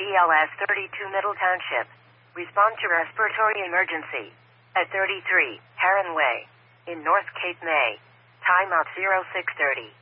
BLS 32 Middle Township. Respond to respiratory emergency. At 33, Heron Way. In North Cape May. Timeout 0630.